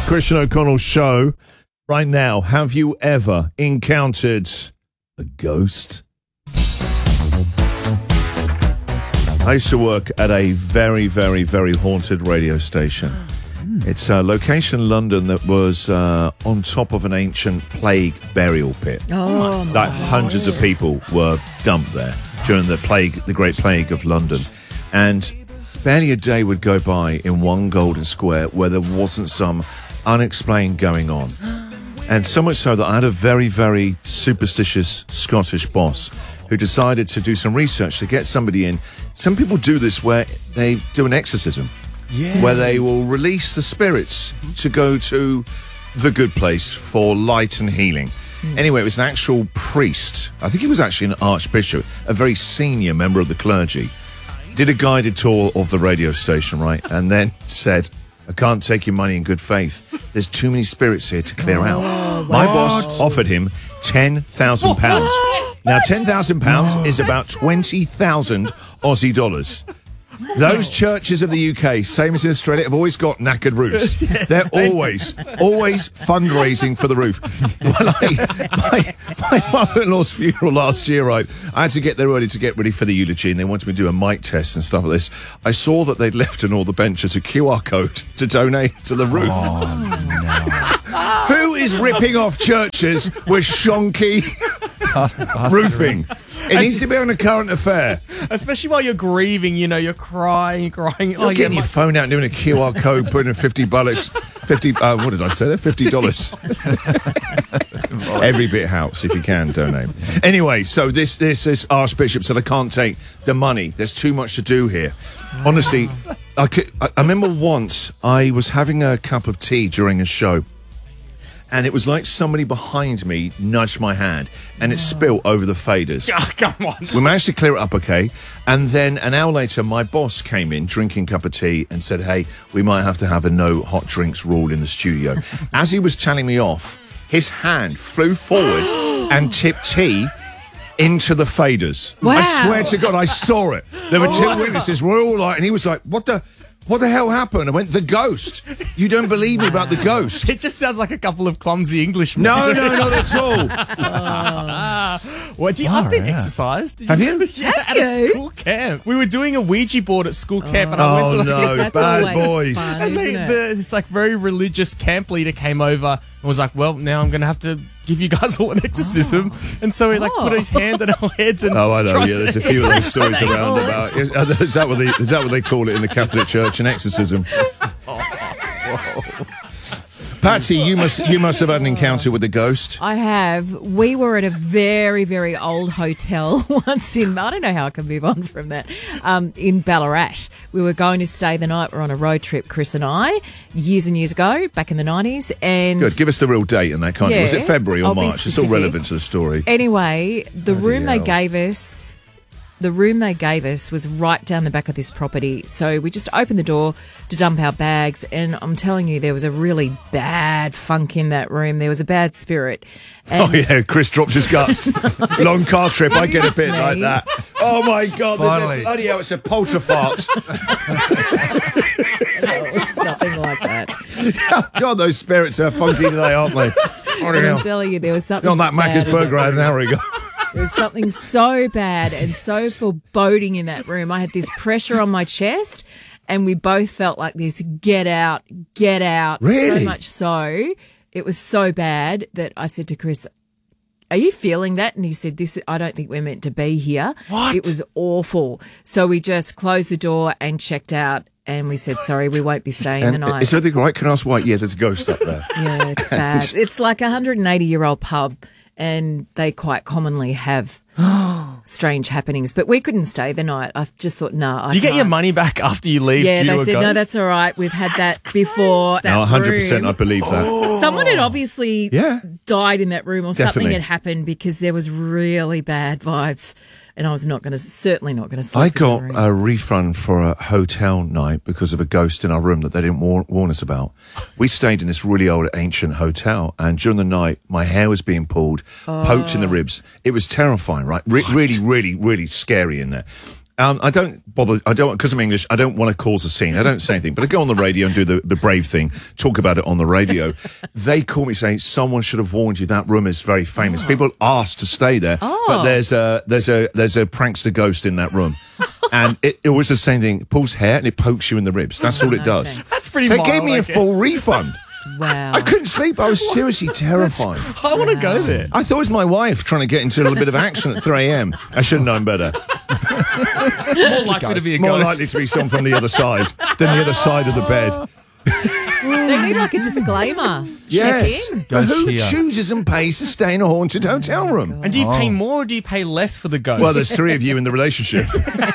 Christian O'Connell Show. Right now, have you ever encountered a ghost? I used to work at a very, very, very haunted radio station. It's a location in London that was on top of an ancient plague burial pit. Oh, like hundreds of people were dumped there during the Great Plague of London. And barely a day would go by in one golden square where there wasn't some unexplained going on. And so much so that I had a very, very superstitious Scottish boss who decided to do some research to get somebody in. Some people do this where they do an exorcism. Yes. Where they will release the spirits to go to the good place for light and healing. Anyway, it was an actual priest. I think he was actually an archbishop, a very senior member of the clergy. Did a guided tour of the radio station, right? And then said, I can't take your money in good faith. There's too many spirits here to clear out. My boss offered him £10,000. Now, £10,000 is about 20,000 Aussie dollars. Those churches of the UK, same as in Australia, have always got knackered roofs. They're always fundraising for the roof. My mother-in-law's funeral last year, right, I had to get there early to get ready for the eulogy, and they wanted me to do a mic test and stuff like this. I saw that they'd left on all the benches a QR code to donate to the roof. Oh, no. Who is ripping off churches with shonky roofing? It needs to be on a current affair. Especially while you're grieving, you know, you're crying. You're getting your phone out and doing a QR code, putting in $50. What did I say there? $50. Every bit helps if you can donate. Anyway, so this archbishop said, I can't take the money. There's too much to do here. Honestly, I remember once I was having a cup of tea during a show. And it was like somebody behind me nudged my hand, and it spilled over the faders. Oh, come on. We managed to clear it up okay. And then an hour later, my boss came in, drinking a cup of tea, and said, hey, we might have to have a no hot drinks rule in the studio. As he was telling me off, his hand flew forward and tipped tea into the faders. Wow. I swear to God, I saw it. There were two witnesses. We're all like, and he was like, what the hell happened? I went, the ghost. You don't believe me about the ghost. It just sounds like a couple of clumsy Englishmen. No, not at all. I've been exercised. Have you? Yeah, at a school camp. We were doing a Ouija board at school camp, and I went to bad boys. Fun, and this like very religious camp leader came over and was like, well, now I'm going to have to give you guys all an exorcism. And so he put his hand on our heads and I know, yeah, there's a few of those stories around about. Is that what they call it in the Catholic Church, an exorcism? Patsy, you must have had an encounter with the ghost. I have. We were at a very, very old hotel once I don't know how I can move on from that, in Ballarat. We were going to stay the night. We're on a road trip, Chris and I, years and years ago, back in the 90s. And good. Give us the real date and that kind of. Was it February or March? It's all relevant to the story. Anyway, the room they gave us was right down the back of this property. So we just opened the door to dump our bags, and I'm telling you, there was a really bad funk in that room. There was a bad spirit. And Chris dropped his guts. Long car trip, I get a bit like that. Oh my God, bloody hell, it's a polterfart. It's nothing like that. God, those spirits are funky today, aren't they? I'm telling you, there was something on that Macca's burger I had an hour ago. There was something so bad and so foreboding in that room. I had this pressure on my chest, and we both felt like this, get out. Really? So much so, it was so bad that I said to Chris, are you feeling that? And he said, I don't think we're meant to be here. What? It was awful. So we just closed the door and checked out. And we said, sorry, we won't be staying the night. Is everything right? Can I ask why? Yeah, there's a ghost up there. Yeah, it's bad. It's like a 180-year-old pub, and they quite commonly have strange happenings. But we couldn't stay the night. I just thought, no, I can't. Do you get your money back after you leave? Yeah, they said, no, that's all right. We've had that before. No, 100%, I believe that. Someone had obviously died in that room, or something Definitely. had happened, because there was really bad vibes. And I was certainly not going to sleep. I got a refund for a hotel night because of a ghost in our room that they didn't warn us about. We stayed in this really old ancient hotel, and during the night, my hair was being pulled, poked in the ribs. It was terrifying, right? Really, really, really scary in there. I don't bother. I don't, because I'm English, I don't want to cause a scene. I don't say anything, but I go on the radio and do the brave thing, talk about it on the radio. They call me saying, someone should have warned you. That room is very famous. People ask to stay there, but there's a prankster ghost in that room. And it was the same thing. It pulls hair and it pokes you in the ribs. That's all it does. That's pretty So mild, it gave me I a full guess. refund. Wow. I couldn't sleep. I was seriously terrified. I want to go there. I thought it was my wife trying to get into a little bit of action at 3 a.m. I should have known better. More likely to be a More ghost. likely to be someone from the other side than the other side of the bed. They need like a disclaimer. Yes. Check in. But who Ghost here. chooses and pays to stay in a haunted hotel room? And do you pay more or do you pay less for the ghost? Well, there's 3 of you in the relationship.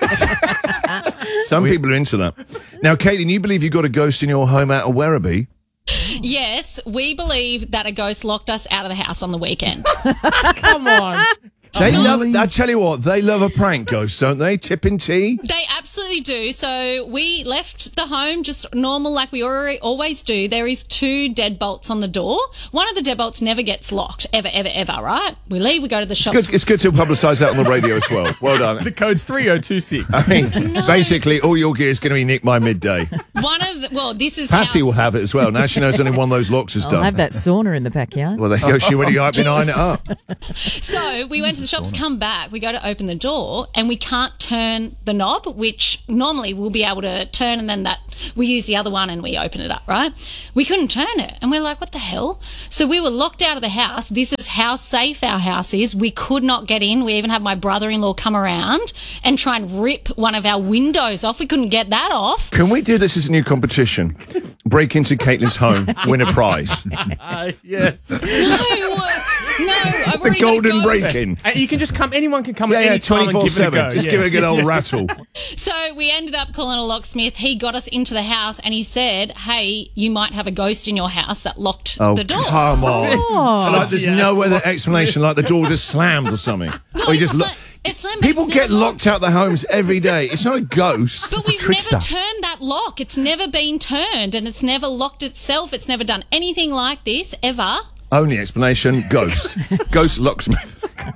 Some people are into that. Now, Caitlin, you believe you got a ghost in your home out of Werribee? Yes, we believe that a ghost locked us out of the house on the weekend. Come on. They love it. I tell you what, they love a prank ghost, don't they? Tipping tea? They absolutely do. So we left the home just normal like we always do. There is 2 deadbolts on the door. One of the deadbolts never gets locked, ever, right? We leave, we go to the shops. It's good to publicise that on the radio as well. Well done. The code's 3026. I mean, basically, all your gear is going to be nicked by midday. This is Patsy house. will have it as well. Now she knows only one of those locks is I'll done. have that sauna in the backyard. Well, there you go. She already been eyeing it up. So we went to the shops, come back, we go to open the door and we can't turn the knob, which normally we'll be able to turn and then we use the other one and we open it up, right? We couldn't turn it and we're like, what the hell? So we were locked out of the house. This is how safe our house is. We could not get in. We even had my brother-in-law come around and try and rip one of our windows off. We couldn't get that off. Can we do this as a new competition? Break into Caitlin's home, win a prize. Yes. No, I've The already golden got a ghost. break-in. And you can just come, anyone can come at Yeah, any time and give it a 24/7. go. Just give it a good old rattle. So we ended up calling a locksmith. He got us into the house and he said, hey, you might have a ghost in your house that locked the door. Come on. So like, there's Yes, no other locksmith. explanation, like the door just slammed or something. No, Or you it's just look. it's slammed, but People it's get never locked out the homes every day. It's not a ghost. But we've never turned that lock. It's never been turned and it's never locked itself. It's never done anything like this ever. Only explanation, ghost. Ghost locksmith. I'm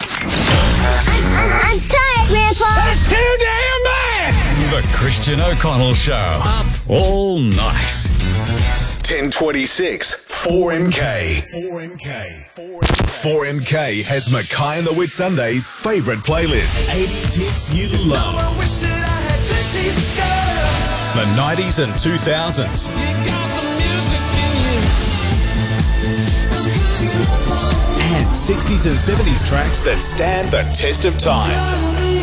tired, Grandpa. That's too damn bad! The Christian O'Connell Show. Up all night. 1026 4MK. 4MK has Mackay and the Whitsundays' favourite playlist. 80s hits you love. The 90s and 2000s. And 60s and 70s tracks that stand the test of time.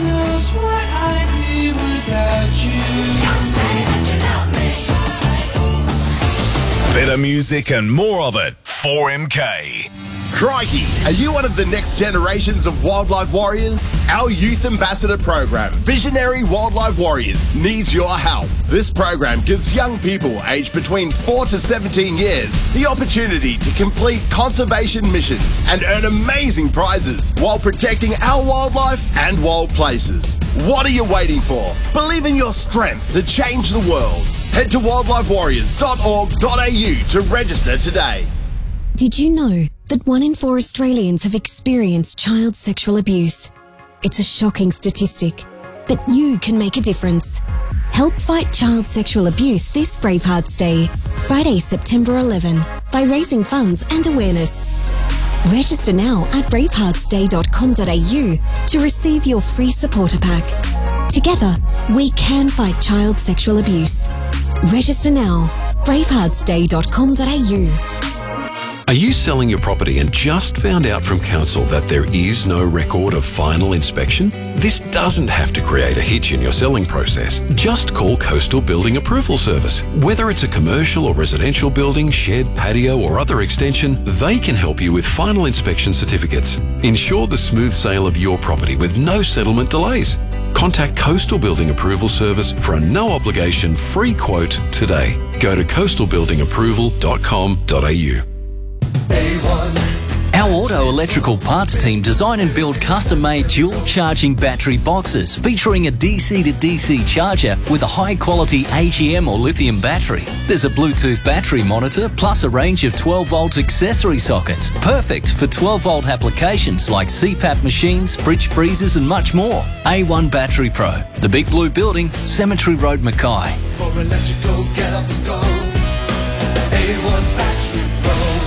Better music and more of it. 4MK. Crikey, are you one of the next generations of wildlife warriors? Our youth ambassador program, Visionary Wildlife Warriors, needs your help. This program gives young people aged between 4 to 17 years the opportunity to complete conservation missions and earn amazing prizes while protecting our wildlife and wild places. What are you waiting for? Believe in your strength to change the world. Head to wildlifewarriors.org.au to register today. Did you know that 1 in 4 Australians have experienced child sexual abuse? It's a shocking statistic, but you can make a difference. Help fight child sexual abuse this Bravehearts Day, Friday, September 11, by raising funds and awareness. Register now at braveheartsday.com.au to receive your free supporter pack. Together, we can fight child sexual abuse. Register now, braveheartsday.com.au. Are you selling your property and just found out from council that there is no record of final inspection? This doesn't have to create a hitch in your selling process. Just call Coastal Building Approval Service. Whether it's a commercial or residential building, shed, patio or other extension, they can help you with final inspection certificates. Ensure the smooth sale of your property with no settlement delays. Contact Coastal Building Approval Service for a no-obligation free quote today. Go to coastalbuildingapproval.com.au. Our auto electrical parts team design and build custom-made dual charging battery boxes featuring a DC to DC charger with a high-quality AGM or lithium battery. There's a Bluetooth battery monitor plus a range of 12-volt accessory sockets, perfect for 12-volt applications like CPAP machines, fridge freezers and much more. A1 Battery Pro, the Big Blue Building, Cemetery Road, Mackay. For electrical, get up and go. A1 Battery Pro.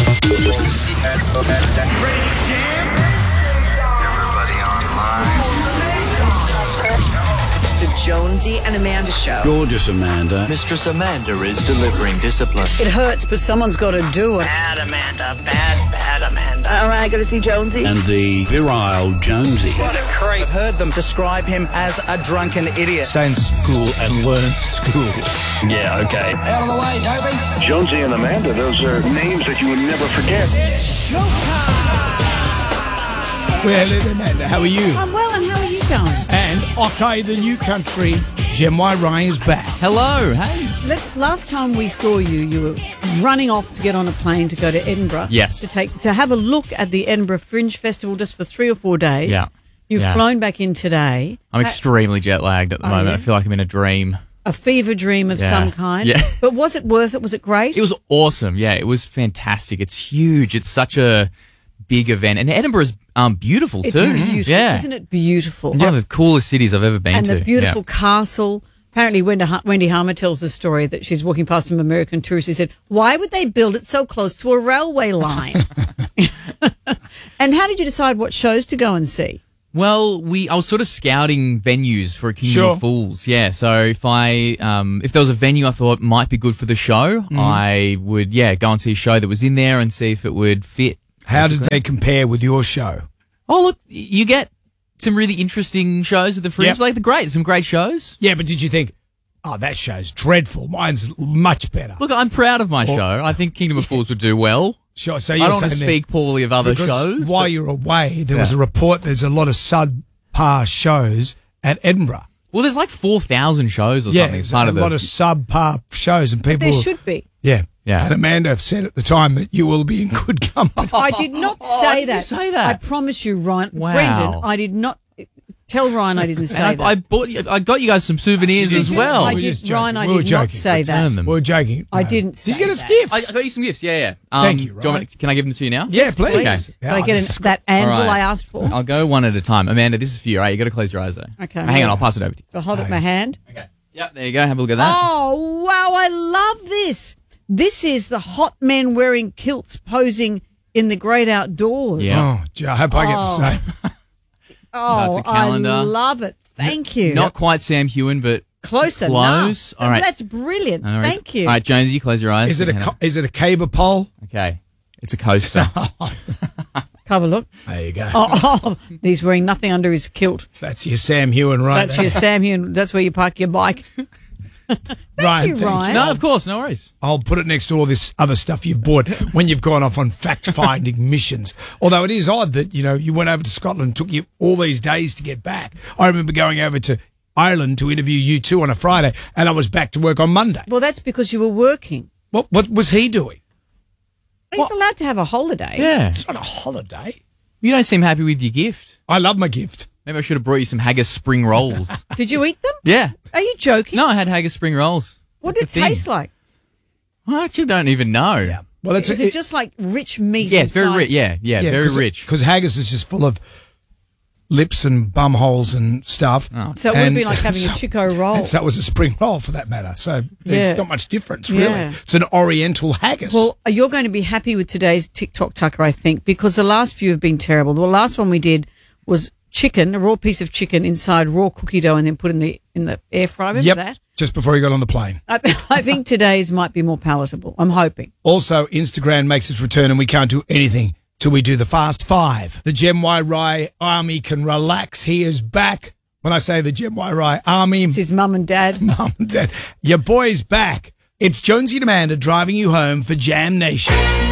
Everybody online. The Jonesy and Amanda Show. Gorgeous Amanda. Mistress Amanda is delivering discipline. It hurts, but someone's got to do it. Bad Amanda, bad Amanda. All right, got to see Jonesy. And the virile Jonesy. What a creep. I've heard them describe him as a drunken idiot. Stay in school and learn school. Yeah, okay. Out of the way, Toby. Jonesy and Amanda, those are names that you would never forget. It's showtime. Well, Amanda, how are you? I'm well, and how are you going? And OK, the new country, Gem Y Ryan is back. Hello, hey. Last time we saw you, you were running off to get on a plane to go to Edinburgh. Yes. To have a look at the Edinburgh Fringe Festival just for 3 or 4 days. Yeah. You've flown back in today. I'm extremely jet lagged at the moment. You? I feel like I'm in a dream. A fever dream of some kind. Yeah. But was it worth it? Was it great? It was awesome. Yeah, it was fantastic. It's huge. It's such a big event. And Edinburgh's beautiful too. It's beautiful. Yeah. Isn't it beautiful? One of the coolest cities I've ever been and to. And the beautiful castle. Apparently, Wendy Harmer tells the story that she's walking past some American tourists. He said, why would they build it so close to a railway line? And how did you decide what shows to go and see? Well, I was sort of scouting venues for a Kingdom of Fools. Yeah, so if there was a venue I thought might be good for the show, I would go and see a show that was in there and see if it would fit. How did they compare with your show? Oh, look, you get some really interesting shows at the Fringe. Yep. Some great shows. Yeah, but did you think, oh, that show's dreadful. Mine's much better. Look, I'm proud of my show. I think Kingdom of Fools would do well. Sure. So I don't want to speak poorly of other shows. While you're away, there was a report there's a lot of subpar shows at Edinburgh. Well, there's like 4,000 shows or something. There's a lot of subpar shows, and people. There should be. Yeah. Yeah. And Amanda said at the time that you will be in good company. I did not say that. You say that? I promise you, Ryan. Wow. Brendan, I did not. Tell Ryan I didn't say that. I got you guys some souvenirs as well. I did, Ryan, I did not say that. We're joking. I didn't say that. Did you get us gifts? I got you some gifts, yeah. Thank you, Ryan. Can I give them to you now? Yeah, please. Okay. Can I get that anvil I asked for? I'll go one at a time. Amanda, this is for you, right? You got to close your eyes, though. Okay. Hang on, I'll pass it over to you. So hold up my hand. Okay. Yep, there you go. Have a look at that. Oh, wow, I love this. This is the hot men wearing kilts posing in the great outdoors. Yeah. Oh, gee, I hope I get the same. Oh, it's a calendar. I love it. Thank you. Not quite Sam Hewen, but close. All right. That's brilliant. Thank you. All right, Jonesy, close your eyes. Is it a cable pole? Okay. It's a coaster. Have a look. There you go. Oh, he's wearing nothing under his kilt. That's your Sam Hewen, right? That's your Sam Hewen. That's where you park your bike. Thank you, Ryan. No, of course, no worries. I'll put it next to all this other stuff you've bought when you've gone off on fact-finding missions. Although it is odd that, you went over to Scotland and took you all these days to get back. I remember going over to Ireland to interview you two on a Friday, and I was back to work on Monday. Well, that's because you were working. What was he doing? He's allowed to have a holiday. Yeah. It's not a holiday. You don't seem happy with your gift. I love my gift. Maybe I should have brought you some haggis spring rolls. Did you eat them? Yeah. Are you joking? No, I had haggis spring rolls. What did it taste like? I actually don't even know. Yeah. Well, is it just like rich meat? Yeah, it's very rich. Yeah, very rich. Because haggis is just full of lips and bum holes and stuff. Oh. So it would have been like having a Chico roll. And so it was a spring roll for that matter. So there's not much difference, really. Yeah. It's an oriental haggis. Well, you're going to be happy with today's TikTok Tucker, I think, because the last few have been terrible. The last one we did was chicken, a raw piece of chicken inside raw cookie dough and then put in the air fryer. Remember that? Just before he got on the plane. I think today's might be more palatable. I'm hoping. Also, Instagram makes its return and we can't do anything till we do the Fast Five. The Gem Y Rye Army can relax. He is back. When I say the Gem Y Rye Army, it's his mum and dad. Mum and dad. Your boy's back. It's Jonesy and Amanda driving you home for Jam Nation.